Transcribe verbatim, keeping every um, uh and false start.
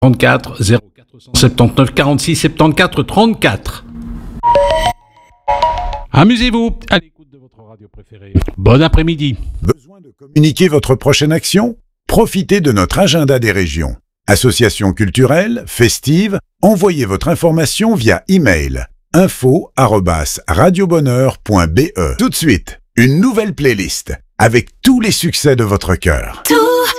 trente-quatre zéro quatre cent soixante-dix-neuf quarante-six soixante-quatorze trente-quatre. Amusez-vous à l'écoute de votre radio préférée. Bon après-midi. Besoin de communiquer votre prochaine action? Profitez de notre agenda des régions. Associations culturelles, festives, envoyez votre information via email info arobase radiobonheur point b e. Tout de suite, une nouvelle playlist avec tous les succès de votre cœur. Tout